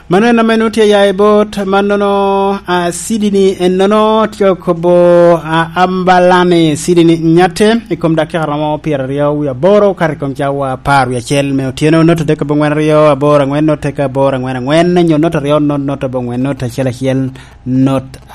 manana menuti ya bot manono sidini enono tiokobo ambalane sidini nyate ikom dakika ramo pira rio ya boro karikom jawa paru ya chel me otieno noto deka bongwen rio abora ngwen noto ka bora ngwen nyonoto rio noto bongwen noto chela hiel not